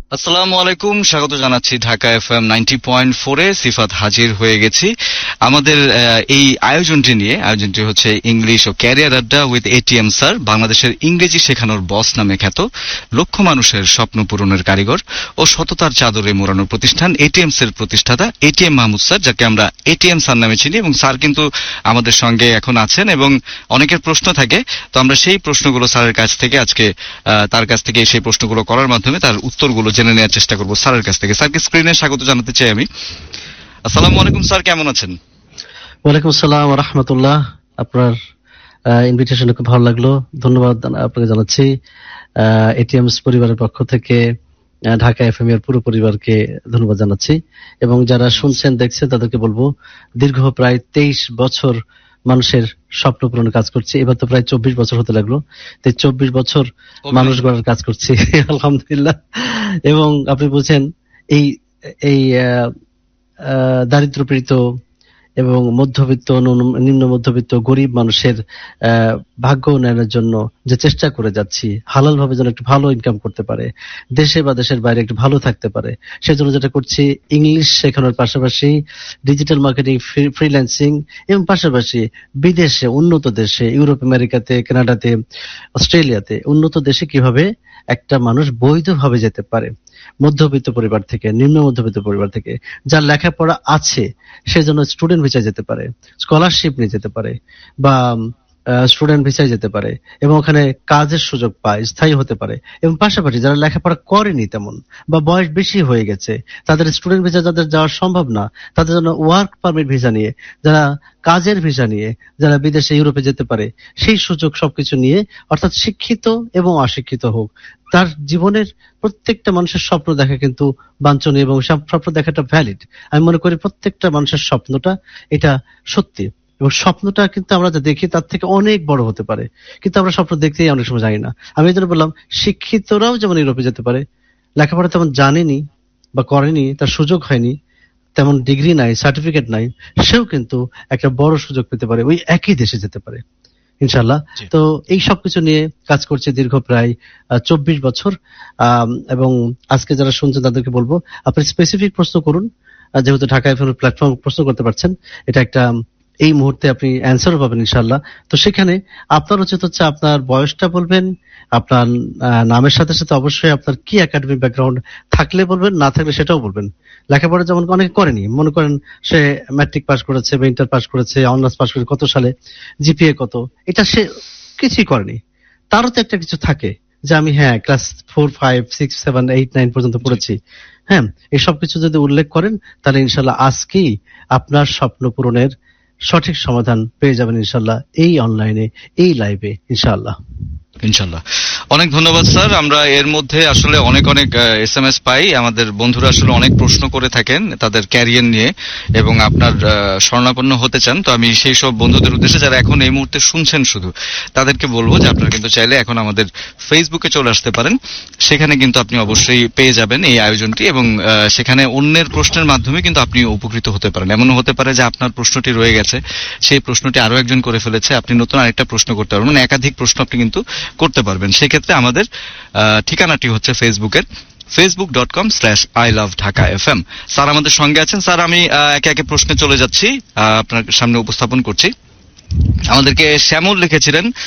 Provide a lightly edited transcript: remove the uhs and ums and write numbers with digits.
আসসালামু আলাইকুম, স্বাগত জানাচ্ছি ঢাকা এফএম 90.4 এ। সিফাত হাজির হয়ে গেছি আমাদের এই আয়োজনটি হচ্ছে ইংলিশ ও ক্যারিয়ার আড্ডা উইথ এটিএম স্যার, বাংলাদেশের ইংরেজি শেখানোর বস নামে খ্যাত, লক্ষ মানুষের স্বপ্ন পূরণের কারিগর ও সততার চাদরে মোড়ানোর প্রতিষ্ঠান এটিএম এর প্রতিষ্ঠাতা এটিএম মাহমুদ স্যার, যাকে আমরা এটিএম স্যার নামে চিনি। এবং স্যার কিন্তু আমাদের সঙ্গে এখন আছেন এবং অনেকের প্রশ্ন থাকে, তো আমরা সেই প্রশ্নগুলো স্যারের কাছ থেকে আজকে তার কাছ থেকে সেই প্রশ্নগুলো করার মাধ্যমে তার উত্তরগুলো জেনে নেওয়ার চেষ্টা করব স্যারের কাছ থেকে। স্যারকে স্ক্রিনে স্বাগত জানাতে চাই আমি। আসসালামু আলাইকুম স্যার, কেমন আছেন? ওয়ালাইকুম আসসালাম ওয়া রাহমাতুল্লাহ। আপনার ইনভিটেশনে খুব ভালো লাগলো, ধন্যবাদ আপনাকে জানাচ্ছি। এটিএমস পরিবারের পক্ষ থেকে ঢাকা এফএম এর পুরো পরিবারকে ধন্যবাদ জানাচ্ছি এবং যারা শুনছেন দেখছেন তাদেরকে বলবো, দীর্ঘ প্রায় 23 বছর মানুষের স্বপ্ন পূরণের কাজ করছি। এবার তো প্রায় 24 বছর হতে লাগলো, 24 বছর মানুষ গড়ার কাজ করছি আলহামদুলিল্লাহ। এবং আপনি বলছেন এই এই দারিদ্রপীড়িত এবং মধ্যবিত্ত, নিম্ন মধ্যবিত্ত, গরিব মানুষের ভাগ্য উন্নয়নের জন্য যে চেষ্টা করে যাচ্ছি, হালাল ভাবে যেন একটু ভালো ইনকাম করতে পারে, দেশে বা দেশের বাইরে একটু ভালো থাকতে পারে, সেজন্য যেটা করছি ইংলিশ শেখানোর পাশাপাশি ডিজিটাল মার্কেটিং, ফ্রিল্যান্সিং এবং পাশাপাশি বিদেশে, উন্নত দেশে, ইউরোপ, আমেরিকাতে, কানাডাতে, অস্ট্রেলিয়াতে, উন্নত দেশে কিভাবে একটা মানুষ বৈধভাবে যেতে পারে, মধ্যবিত্ত পরিবার থেকে, নিম্ন মধ্যবিত্ত পরিবার থেকে, যার লেখাপড়া আছে সেজন্য স্টুডেন্ট ভিসায় যেতে পারে, স্কলারশিপ নিয়ে যেতে পারে বা স্টুডেন্ট ভিসায় যেতে পারে এবং ওখানে কাজের সুযোগ পায়, স্থায়ী হতে পারে। এবং পাশাপাশি যারা লেখাপড়া করেনি তেমন বা বয়স বেশি হয়ে গেছে, তাদের স্টুডেন্ট ভিসা যাদের যাওয়া সম্ভব না, তাদের জন্য ওয়ার্ক পারমিট ভিসা নিয়ে, যারা কাজের ভিসা নিয়ে যারা বিদেশে, ইউরোপে যেতে পারে, সেই সুযোগ সবকিছু নিয়ে, অর্থাৎ শিক্ষিত এবং অশিক্ষিত হোক, তার জীবনের প্রত্যেকটা মানুষের স্বপ্ন দেখা কিন্তু বাঞ্ছনীয় এবং স্বপ্ন দেখাটা ভ্যালিড। আমি মনে করি প্রত্যেকটা মানুষের স্বপ্নটা এটা সত্যি, এবং স্বপ্নটা কিন্তু আমরা যা দেখি তার থেকে অনেক বড় হতে পারে, কিন্তু আমরা স্বপ্ন দেখতেই অনেক সময় জানি না। আমি এই জন্য বললাম, শিক্ষিতরাও যেমন ইউরোপে যেতে পারে, লেখাপড়া তেমন জানেনি বা করেনি, তার সুযোগ হয়নি, তেমন ডিগ্রি নাই, সার্টিফিকেট নাই, সেও কিন্তু একটা বড় সুযোগ পেতে পারে, ওই একই দেশে যেতে পারে ইনশাল্লাহ। তো এই সবকিছু নিয়ে কাজ করছে দীর্ঘ প্রায় 24 বছর। এবং আজকে যারা শুনছেন তাদেরকে বলবো, আপনি স্পেসিফিক প্রশ্ন করুন, যেহেতু ঢাকা এফএম প্ল্যাটফর্ম প্রশ্ন করতে পারছেন, এটা একটা এই মুহূর্তে আপনি অ্যান্সারও পাবেন ইনশাল্লাহ। তো সেখানে আপনার উচিত হচ্ছে আপনার বয়সটা বলবেন, আপনার নামের সাথে সাথে অবশ্যই আপনার কি একাডেমিক ব্যাকগ্রাউন্ড থাকলে বলবেন, না থাকলে সেটাও বলবেন। লেখাপড়া যেমন অনেকে করেনি, মনে করেন সে ম্যাট্রিক পাস করেছে বা ইন্টার পাস করেছে, অনার্স পাস করেছে, কত সালে, জিপিএ কত, এটা সে কিছুই করেনি, তারও তো একটা কিছু থাকে যে আমি ক্লাস 4, 5, 6, 7, 8, 9 পর্যন্ত পড়েছি। এই সব কিছু যদি উল্লেখ করেন তাহলে ইনশাল্লাহ আজকেই আপনার স্বপ্ন পূরণের সঠিক সমাধান পেয়ে যাবেন ইনশাল্লাহ, এই অনলাইনে, এই লাইভে ইনশাল্লাহ। ইনশাল্লাহ। অনেক ধন্যবাদ স্যার। আমরা এর মধ্যে আসলে অনেক এসএমএস পাই, আমাদের বন্ধুরা আসলে অনেক প্রশ্ন করে থাকেন তাদের ক্যারিয়ার নিয়ে এবং আপনার শরণাপন্ন হতে চান। তো আমি সেই সব বন্ধুদের উদ্দেশ্যে যারা এখন এই মুহূর্তে শুনছেন শুধু, তাদেরকে বলবো যে আপনারা কিন্তু চাইলে এখন আমাদের ফেসবুকে চলে আসতে পারেন, সেখানে কিন্তু আপনি অবশ্যই পেয়ে যাবেন এই আয়োজনটি এবং সেখানে অন্যের প্রশ্নের মাধ্যমে কিন্তু আপনি উপকৃত হতে পারেন। এমনও হতে পারে যে আপনার প্রশ্নটি রয়ে গেছে, সেই প্রশ্নটি আরো একজন করে ফেলেছে, আপনি নতুন আরেকটা প্রশ্ন করতে পারবেন, মানে একাধিক প্রশ্ন আপনি কিন্তু করতে পারবেন। সেক্ষেত্রে আমাদের ঠিকানাটি হচ্ছে ফেসবুকের facebook.com/iloveDhakaFM। স্যার আমাদের সঙ্গে আছেন। স্যার আমি একে একে প্রশ্নে চলে যাচ্ছি, আপনার সামনে উপস্থাপন করছি। আমাদেরকে শ্যামল লিখেছিলেন,